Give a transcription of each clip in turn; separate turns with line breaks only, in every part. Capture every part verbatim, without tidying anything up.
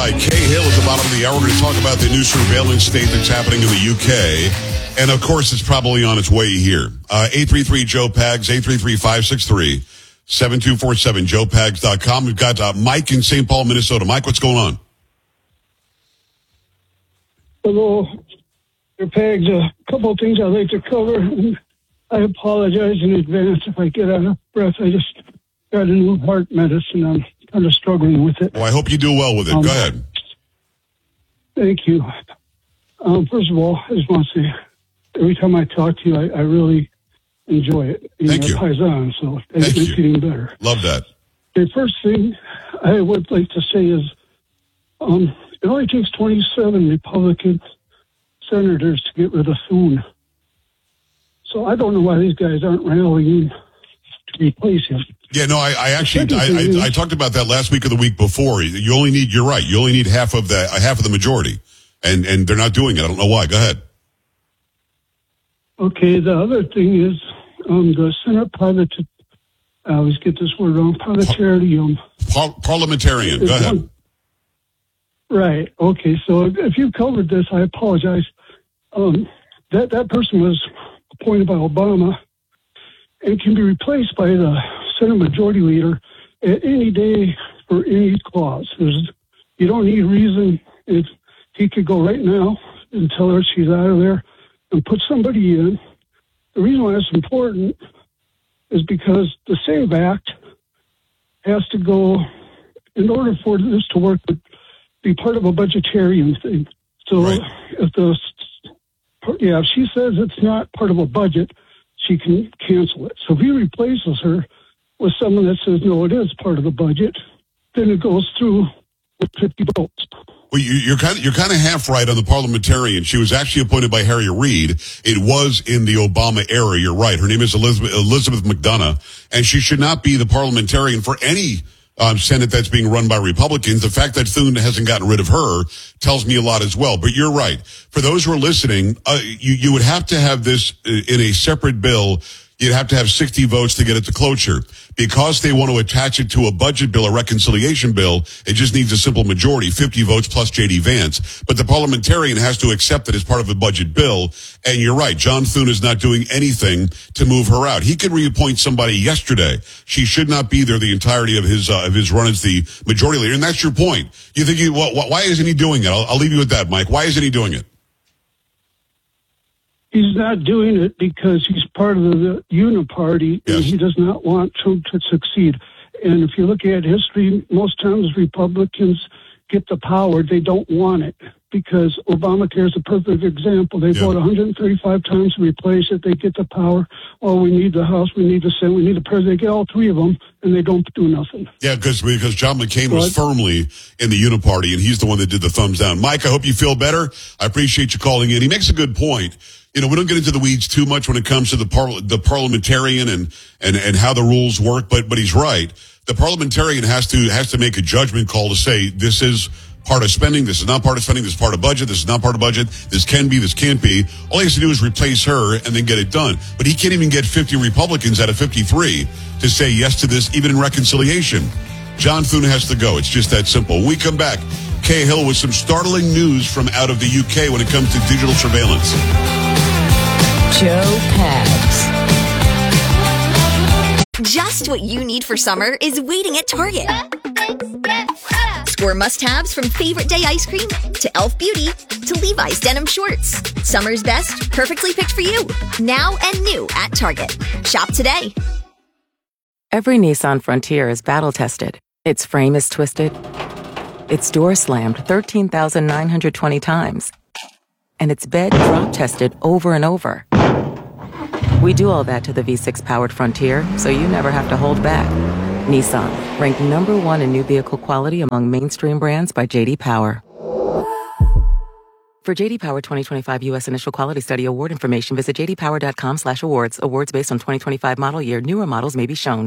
right. Kay Hill at the bottom of the hour. We're going to talk about the new surveillance state that's happening in the U K. And, of course, it's probably on its way here. Uh, eight three three, Joe Pags, eight three three, five six three, seven two four seven, joe pags dot com. We've got uh, Mike in Saint Paul, Minnesota. Mike, what's going on?
Hello, Mister Pags. A couple of things I'd like to cover. I apologize in advance if I get out of breath. I just got a new heart medicine. I'm kind of struggling with it.
Well, I hope you do well with it. Um, Go ahead.
Thank you. Um, first of all, I just want to say, every time I talk to you, I, I really enjoy it. You
Thank
know,
you.
Paisan, so
Thank
it's
you.
getting better.
Love that.
The first thing I would like to say is um, it only takes twenty-seven Republican senators to get rid of Thune. So I don't know why these guys aren't rallying to replace him.
Yeah, no, I, I actually, I, I, I talked about that last week or the week before. You only need, you're right, you only need half of the, half of the majority. And, and they're not doing it. I don't know why. Go ahead.
Okay, the other thing is um, the Senate private, I always get this word wrong, parliamentarian.
Par- parliamentarian, go ahead.
Right, okay, so if you covered this, I apologize. Um, that, that person was appointed by Obama and can be replaced by the Senate Majority Leader at any day for any clause. There's, you don't need reason. If he could go right now and tell her she's out of there and put somebody in. The reason why it's important is because the SAVE Act has to go, in order for this to work, to be part of a budgetarian thing. So
right.
if the, yeah, if she says it's not part of a budget, she can cancel it. So if he replaces her with someone that says, no, it is part of the budget, then it goes through with fifty votes.
Well, you, you're kind of you're kind of half right on the parliamentarian. She was actually appointed by Harry Reid. It was in the Obama era. You're right. Her name is Elizabeth, Elizabeth McDonough, and she should not be the parliamentarian for any um, Senate that's being run by Republicans. The fact that Thune hasn't gotten rid of her tells me a lot as well. But you're right. For those who are listening, uh, you you would have to have this in a separate bill. You'd have to have sixty votes to get it to cloture. Because they want to attach it to a budget bill, a reconciliation bill, it just needs a simple majority, fifty votes plus J D Vance. But the parliamentarian has to accept it as part of a budget bill. And you're right, John Thune is not doing anything to move her out. He could reappoint somebody yesterday. She should not be there the entirety of his uh, of his run as the majority leader. And that's your point. You think, he, well, why isn't he doing it? I'll, I'll leave you with that, Mike. Why isn't he doing it?
He's not doing it because he's part of the Uniparty,
yes.
and he does not want Trump to succeed. And if you look at history, most times Republicans get the power, they don't want it, because Obamacare is a perfect example. They yeah. vote one hundred thirty-five times to replace it. They get the power. Oh, we need the House, we need the Senate, we need the President. They get all three of them, and they don't do nothing.
Yeah, because because John McCain
but,
was firmly in the Uniparty, and he's the one that did the thumbs down. Mike, I hope you feel better. I appreciate you calling in. He makes a good point. You know, we don't get into the weeds too much when it comes to the par- the parliamentarian and, and, and how the rules work, but but he's right. The parliamentarian has to has to make a judgment call to say this is part of spending, this is not part of spending, this is part of budget, this is not part of budget, this can be, this can't be. All he has to do is replace her and then get it done. But he can't even get fifty Republicans out of fifty-three to say yes to this, even in reconciliation. John Thune has to go. It's just that simple. When we come back, Kay Hill with some startling news from out of the U K when it comes to digital surveillance.
Joe Pags.
Just what you need for summer is waiting at Target. Score must-haves from Favorite Day ice cream to Elf Beauty to Levi's denim shorts. Summer's best, perfectly picked for you. Now and new at Target. Shop today.
Every Nissan Frontier is battle-tested. Its frame is twisted. Its door slammed thirteen thousand nine hundred twenty times. And its bed drop-tested over and over. We do all that to the V six powered Frontier, so you never have to hold back. Nissan, ranked number one in new vehicle quality among mainstream brands by J D Power. For J D Power twenty twenty-five U S Initial Quality Study Award information, visit j d power dot com slash awards. Awards based on twenty twenty-five model year. Newer models may be shown.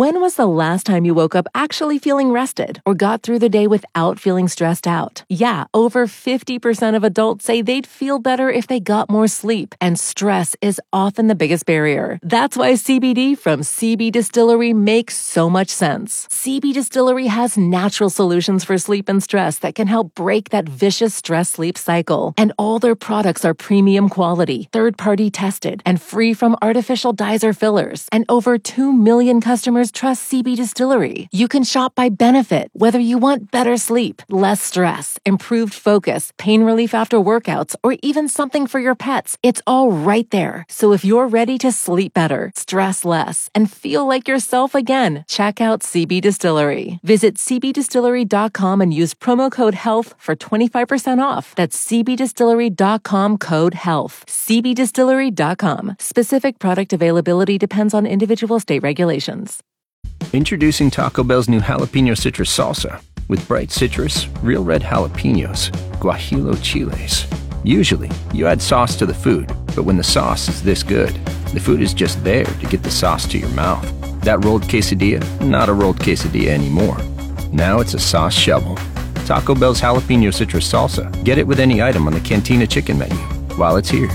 When was the last time you woke up actually feeling rested or got through the day without feeling stressed out? Yeah, over fifty percent of adults say they'd feel better if they got more sleep, and stress is often the biggest barrier. That's why C B D from C B Distillery makes so much sense. C B Distillery has natural solutions for sleep and stress that can help break that vicious stress-sleep cycle. And all their products are premium quality, third-party tested, and free from artificial dyes or fillers. And over two million customers trust C B Distillery. You can shop by benefit, whether you want better sleep, less stress, improved focus, pain relief after workouts, or even something for your pets. It's all right there. So if you're ready to sleep better, stress less, and feel like yourself again, check out C B Distillery. Visit c b distillery dot com and use promo code HEALTH for twenty-five percent off. That's c b distillery dot com code HEALTH. c b distillery dot com. Specific product availability depends on individual state regulations.
Introducing Taco Bell's new Jalapeno Citrus Salsa. With bright citrus, real red jalapenos, guajillo chiles. Usually, you add sauce to the food, but when the sauce is this good, the food is just there to get the sauce to your mouth. That rolled quesadilla, not a rolled quesadilla anymore. Now it's a sauce shovel. Taco Bell's Jalapeno Citrus Salsa. Get it with any item on the Cantina Chicken menu while it's here.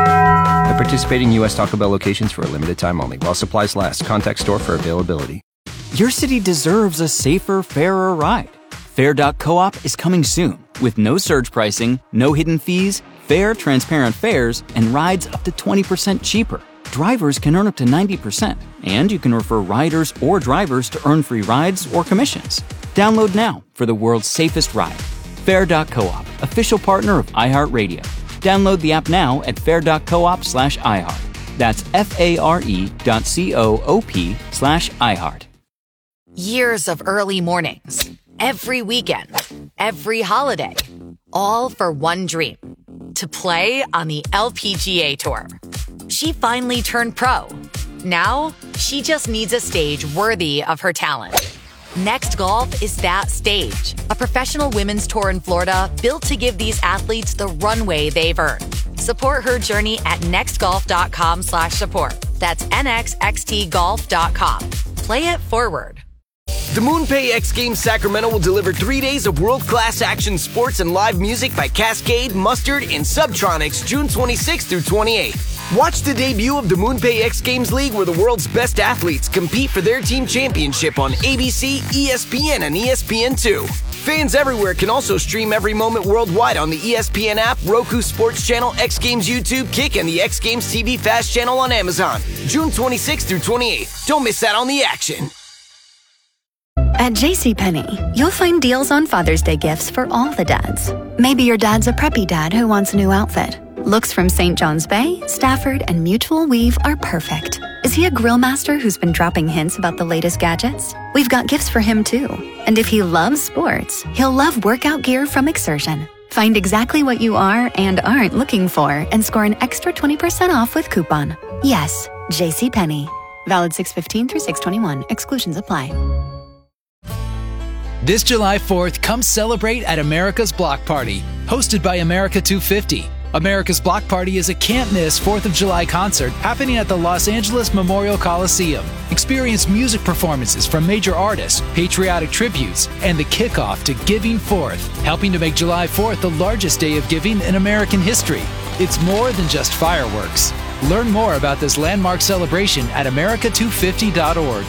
At participating U S Taco Bell locations for a limited time only. While supplies last, contact store for availability.
Your city deserves a safer, fairer ride. Fair dot coop is coming soon with no surge pricing, no hidden fees, fair, transparent fares, and rides up to twenty percent cheaper. Drivers can earn up to ninety percent, and you can refer riders or drivers to earn free rides or commissions. Download now for the world's safest ride. Fair dot coop, official partner of iHeartRadio. Download the app now at fair dot coop slash iHeart. That's F-A-R-E dot C-O-O-P slash iHeart.
Years of early mornings, every weekend, every holiday, all for one dream, to play on the L P G A Tour. She finally turned pro. Now, she just needs a stage worthy of her talent. Next Golf is that stage, a professional women's tour in Florida built to give these athletes the runway they've earned. Support her journey at nextgolf.com slash support. That's N X X T golf dot com. Play it forward.
The MoonPay X Games Sacramento will deliver three days of world-class action sports and live music by Cascade, Mustard, and Subtronics June twenty-sixth through twenty-eighth. Watch the debut of the MoonPay X Games League, where the world's best athletes compete for their team championship on A B C, E S P N, and E S P N two. Fans everywhere can also stream every moment worldwide on the E S P N app, Roku Sports Channel, X Games YouTube, Kick, and the X Games T V Fast Channel on Amazon. June twenty-sixth through twenty-eighth. Don't miss out on the action.
At JCPenney, you'll find deals on Father's Day gifts for all the dads. Maybe your dad's a preppy dad who wants a new outfit. Looks from Saint John's Bay, Stafford, and Mutual Weave are perfect. Is he a grill master who's been dropping hints about the latest gadgets? We've got gifts for him too. And if he loves sports, he'll love workout gear from Exertion. Find exactly what you are and aren't looking for and score an extra twenty percent off with coupon. Yes, JCPenney. Valid six fifteen through six twenty-one. Exclusions apply.
This July fourth, come celebrate at America's Block Party, hosted by America two fifty. America's Block Party is a can't-miss fourth of July concert happening at the Los Angeles Memorial Coliseum. Experience music performances from major artists, patriotic tributes, and the kickoff to Giving Fourth, helping to make July fourth the largest day of giving in American history. It's more than just fireworks. Learn more about this landmark celebration at america two fifty dot org.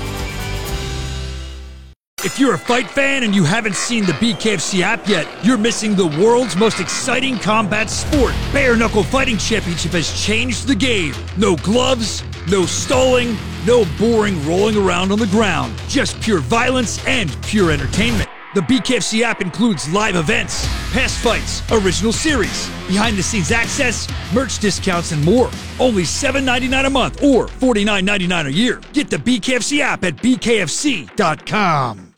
If you're a fight fan and you haven't seen the B K F C app yet, you're missing the world's most exciting combat sport. Bare Knuckle Fighting Championship has changed the game. No gloves, no stalling, no boring rolling around on the ground. Just pure violence and pure entertainment. The B K F C app includes live events, past fights, original series, behind-the-scenes access, merch discounts, and more. Only seven dollars and ninety-nine cents a month or forty-nine dollars and ninety-nine cents a year. Get the B K F C app at b k f c dot com.